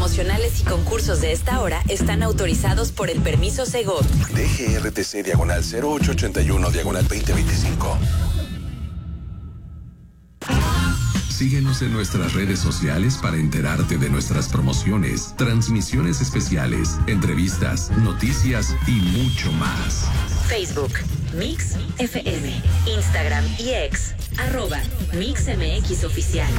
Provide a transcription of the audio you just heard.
promocionales y concursos de esta hora están autorizados por el permiso Segov. DGRTC /0881/2025. Síguenos en nuestras redes sociales para enterarte de nuestras promociones, transmisiones especiales, entrevistas, noticias y mucho más. Facebook, Mix FM, Instagram y X, @MixMX Oficial.